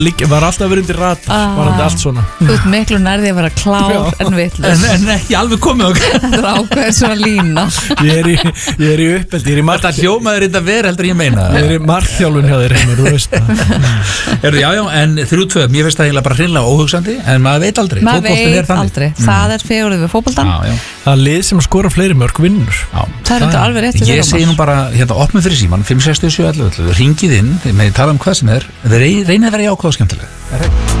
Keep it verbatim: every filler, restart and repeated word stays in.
Lík, var alltaf verið undir radar, ah. var þetta allt svona. Þú ert miklu nærði að vera klár Já. en vitlaus. En, en ekki alveg komið okkur. Þetta er ákveðið svona lína. Ég er í, ég er í uppeldi, ég er í mark. Þetta hljómaður þetta verið heldur ég meina. Ég er í markþjálfun hjá þér, Heimir, þú veist það. Já, já, en þrjú tvö, mér finnst það eiginlega bara hreinlega óhugsandi, en maður veit aldrei. Maður veit aldrei, mm. það er fegurðið við fótboltann. Það er lið sem skora fleiri mörk vinnur. Já. Það er þetta alveg rétt. Ég segi nú bara, hérna, opnum fyrir síman, fimm sex sjö ellefu, ringið inn, með tala um hvað sem er, reynið að vera jákvæð og skemmtileg.